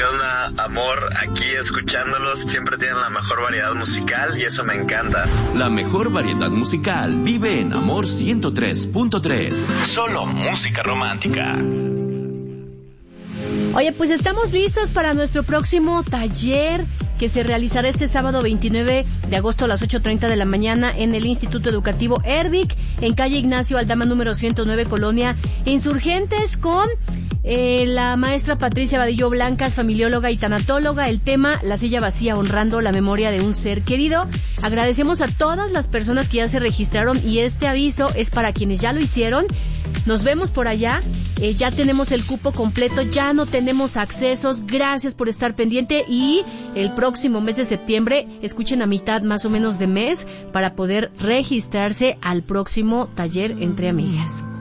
¿Qué onda, amor? Aquí escuchándolos, siempre tienen la mejor variedad musical y eso me encanta. La mejor variedad musical vive en Amor 103.3. Solo música romántica. Oye, pues estamos listos para nuestro próximo taller que se realizará este sábado 29 de agosto a las 8:30 de la mañana en el Instituto Educativo Ervic, en calle Ignacio Aldama número 109, Colonia Insurgentes, con la maestra Patricia Vadillo Blancas, familióloga y tanatóloga. El tema, la silla vacía, honrando la memoria de un ser querido. Agradecemos a todas las personas que ya se registraron y este aviso es para quienes ya lo hicieron. Nos vemos por allá. Ya tenemos el cupo completo, ya no tenemos accesos. Gracias por estar pendiente y el próximo mes de septiembre, escuchen a mitad más o menos de mes para poder registrarse al próximo taller Entre Amigas.